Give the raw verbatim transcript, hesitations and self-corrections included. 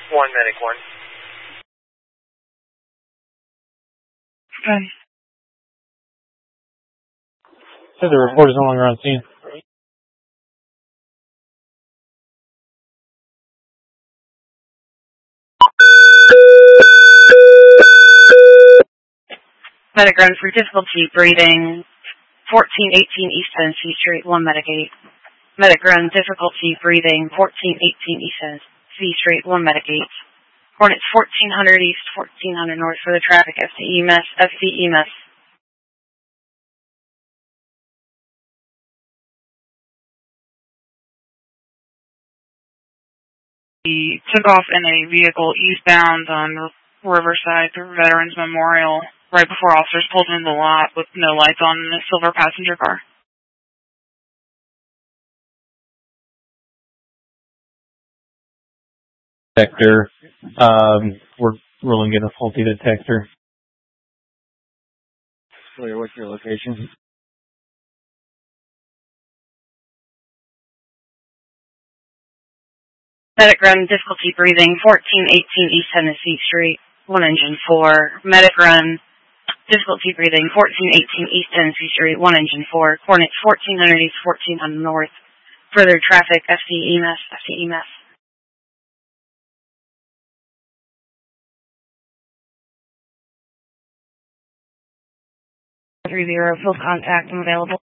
one, medic one. Okay. Said the report is no longer on scene. Medic run for difficulty breathing. fourteen eighteen East Tennessee Street, one medic eight. Medic run difficulty breathing. fourteen eighteen East Tennessee Street, one medic eight. Hornets fourteen hundred East, fourteen hundred North for the traffic. F C E M S, F C E M S. He took off in a vehicle eastbound on Riverside through Veterans Memorial right before officers pulled into the lot with no lights on in a silver passenger car. Detector. Um, we're ruling it a faulty detector. Clear, what's your location? Medic run difficulty breathing. fourteen eighteen East Tennessee Street, one engine four. Medic run difficulty breathing. fourteen eighteen East Tennessee Street, one engine four. Hornets fourteen hundred East, fourteen hundred North. Further traffic. F C E M S, F C E M S. three zero, full contact, I'm available.